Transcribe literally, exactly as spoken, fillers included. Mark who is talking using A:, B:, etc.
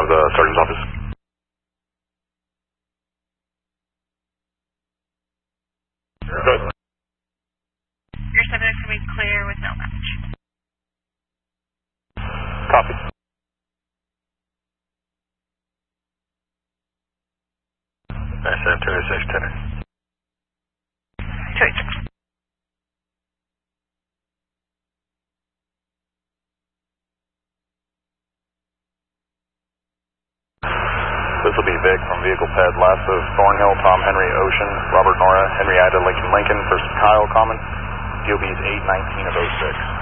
A: of the sergeant's office. Good.
B: Your seven is coming clear with no match.
A: Copy. nine seven two six ten.
B: two eight six.
A: This will be Vic from Vehicle Ped, last of Thornhill, Tom Henry, Ocean, Robert Nora, Henrietta, Lincoln, Lincoln, for Kyle Common. D O B is eight nineteen of oh six.